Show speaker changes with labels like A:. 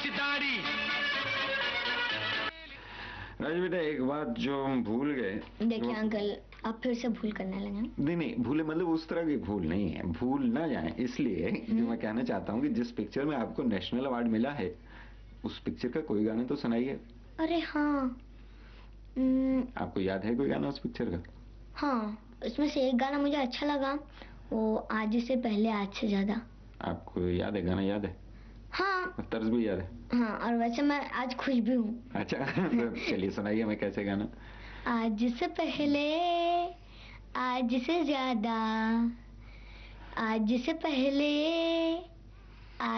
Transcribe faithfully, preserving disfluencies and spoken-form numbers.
A: राज बेटा, एक बात जो हम भूल गए।
B: देखिए अंकल, आप फिर से भूल करने लगे।
A: नहीं नहीं, भूले मतलब उस तरह की भूल नहीं है, भूल ना जाए इसलिए जो मैं कहना चाहता हूँ कि जिस पिक्चर में आपको नेशनल अवार्ड मिला है उस पिक्चर का कोई गाना तो सुनाइए।
B: अरे हाँ,
A: आपको याद है कोई गाना उस पिक्चर का?
B: हाँ, उसमें से एक गाना मुझे अच्छा लगा, वो आज से पहले आज से ज्यादा।
A: आपको याद है? गाना याद है?
B: हाँ।
A: तर्ज भी याद है?
B: हाँ, और वैसे मैं आज खुश भी हूँ।
A: अच्छा तो चलिए सुनाइए हमें कैसे गाना।
B: आज से पहले आज से ज्यादा, आज से पहले